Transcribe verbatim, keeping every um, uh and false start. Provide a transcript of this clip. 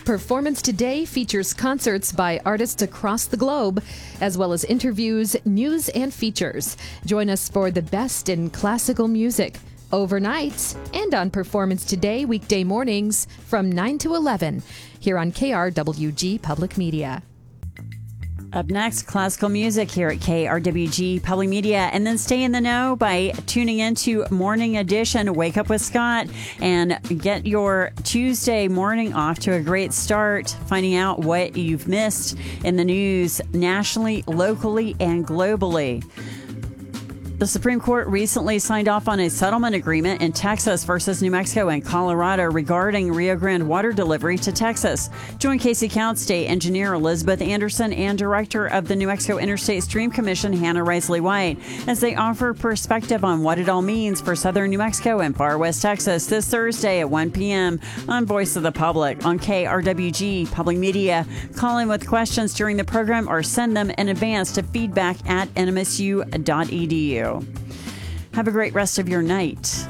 Performance Today features concerts by artists across the globe, as well as interviews, news, and features. Join us for the best in classical music, overnights, and on Performance Today weekday mornings from nine to eleven here on K R W G Public Media. Up next, classical music here at K R W G Public Media. And then stay in the know by tuning into Morning Edition, Wake Up with Scott, and get your Tuesday morning off to a great start, finding out what you've missed in the news nationally, locally, and globally. The Supreme Court recently signed off on a settlement agreement in Texas versus New Mexico and Colorado regarding Rio Grande water delivery to Texas. Join Casey County State Engineer Elizabeth Anderson and Director of the New Mexico Interstate Stream Commission, Hannah Risley White, as they offer perspective on what it all means for southern New Mexico and far west Texas this Thursday at one p.m. on Voice of the Public on K R W G Public Media. Call in with questions during the program or send them in advance to feedback at N M S U dot E D U. Have a great rest of your night.